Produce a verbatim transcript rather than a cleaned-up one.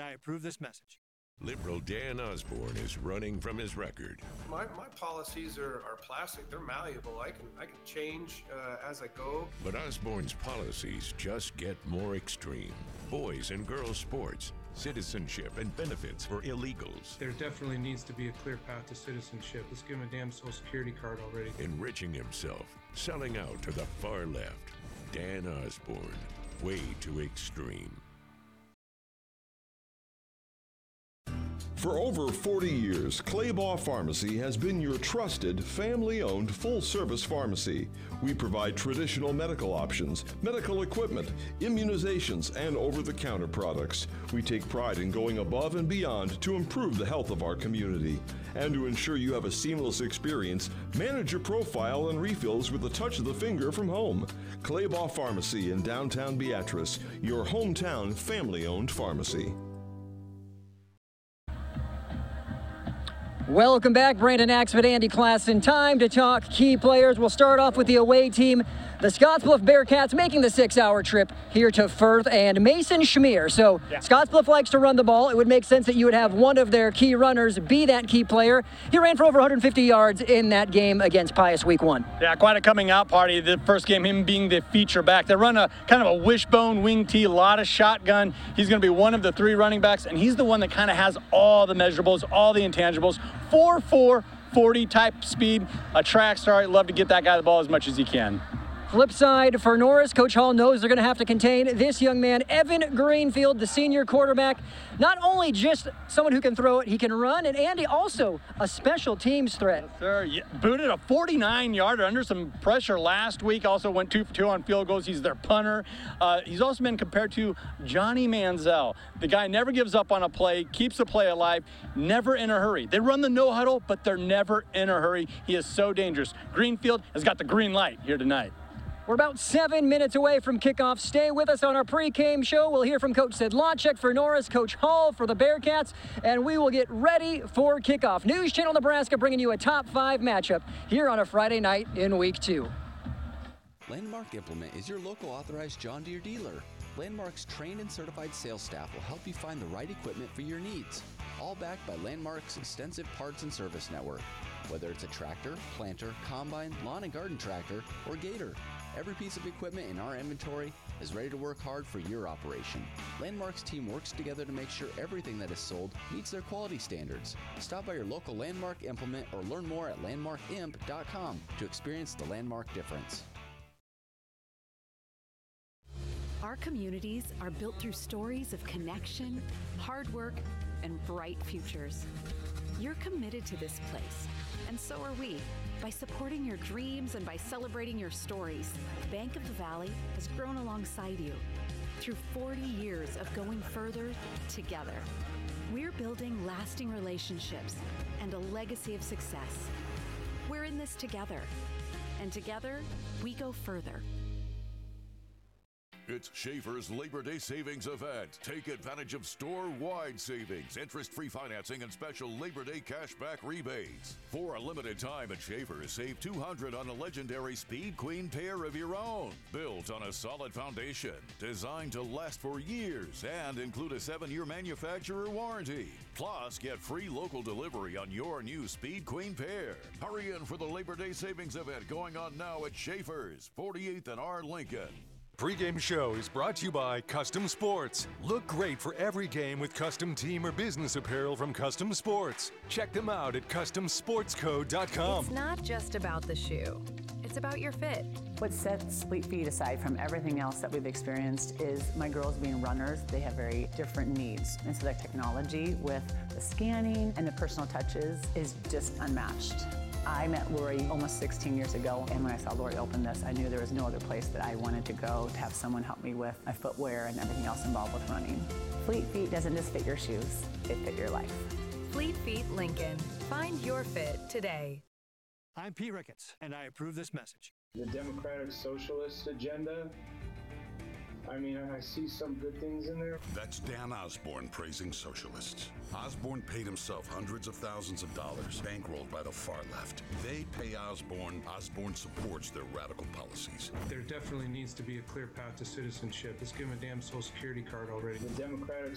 and I approve this message. Liberal Dan Osborne is running from his record. My, my policies are, are plastic. They're malleable. I can I can change uh, as I go. But Osborne's policies just get more extreme. Boys and girls sports, citizenship and benefits for illegals. There definitely needs to be a clear path to citizenship. Let's give him a damn social security card already. Enriching himself, selling out to the far left. Dan Osborne, way too extreme. For over forty years, Claybaugh Pharmacy has been your trusted, family-owned, full-service pharmacy. We provide traditional medical options, medical equipment, immunizations, and over-the-counter products. We take pride in going above and beyond to improve the health of our community. And to ensure you have a seamless experience, manage your profile and refills with the touch of the finger from home. Claybaugh Pharmacy in downtown Beatrice, your hometown family-owned pharmacy. Welcome back, Brandon Axford, Andy Klassen. Time to talk key players. We'll start off with the away team, the Scottsbluff Bearcats, making the six-hour trip here to Firth, and Mason Schmier. So yeah. Scottsbluff likes to run the ball. It would make sense that you would have one of their key runners be that key player. He ran for over one hundred fifty yards in that game against Pius week one. Yeah, quite a coming out party. The first game, him being the feature back. They run a kind of a wishbone wing tee, a lot of shotgun. He's going to be one of the three running backs, and he's the one that kind of has all the measurables, all the intangibles. four four, forty type speed, a track star. I'd love to get that guy the ball as much as he can. Flip side for Norris, Coach Hall knows they're going to have to contain this young man, Evan Greenfield, the senior quarterback. Not only just someone who can throw it, he can run, and Andy also a special teams threat. Yes, sir. Yeah, booted a forty-nine yarder under some pressure last week. Also went two for two on field goals. He's their punter. Uh, he's also been compared to Johnny Manziel. The guy never gives up on a play, keeps the play alive, never in a hurry. They run the no huddle, but they're never in a hurry. He is so dangerous. Greenfield has got the green light here tonight. We're about seven minutes away from kickoff. Stay with us on our pre-game show. We'll hear from Coach Sedlacek for Norris, Coach Hall for the Bearcats, and we will get ready for kickoff. News Channel Nebraska bringing you a top five matchup here on a Friday night in week two. Landmark Implement is your local authorized John Deere dealer. Landmark's trained and certified sales staff will help you find the right equipment for your needs, all backed by Landmark's extensive parts and service network. Whether it's a tractor, planter, combine, lawn and garden tractor, or gator, every piece of equipment in our inventory is ready to work hard for your operation. Landmark's team works together to make sure everything that is sold meets their quality standards. Stop by your local Landmark Implement or learn more at landmark imp dot com to experience the Landmark difference. Our communities are built through stories of connection, hard work, and bright futures. You're committed to this place, and so are we. By supporting your dreams and by celebrating your stories, Bank of the Valley has grown alongside you through forty years of going further together. We're building lasting relationships and a legacy of success. We're in this together, and together we go further. It's Schaefer's Labor Day Savings Event. Take advantage of store-wide savings, interest-free financing, and special Labor Day cashback rebates. For a limited time at Schaefer's, save two hundred dollars on a legendary Speed Queen pair of your own. Built on a solid foundation, designed to last for years, and include a seven-year manufacturer warranty. Plus, get free local delivery on your new Speed Queen pair. Hurry in for the Labor Day Savings Event going on now at Schaefer's, forty-eighth and R. Lincoln. Pre-game show is brought to you by Custom Sports. Look great for every game with custom team or business apparel from Custom Sports. Check them out at custom sports co dot com. It's not just about the shoe. It's about your fit. What sets Fleet Feet aside from everything else that we've experienced is my girls being runners. They have very different needs. And so that technology with the scanning and the personal touches is just unmatched. I met Lori almost sixteen years ago, and when I saw Lori open this, I knew there was no other place that I wanted to go to have someone help me with my footwear and everything else involved with running. Fleet Feet doesn't just fit your shoes, they fit your life. Fleet Feet Lincoln. Find your fit today. I'm Pete Ricketts, and I approve this message. The Democratic Socialist agenda, I mean, I see some good things in there. That's Dan Osborne praising socialists. Osborne paid himself hundreds of thousands of dollars, bankrolled by the far left. They pay Osborne. Osborne supports their radical policies. There definitely needs to be a clear path to citizenship. Let's give him a damn social security card already. The Democratic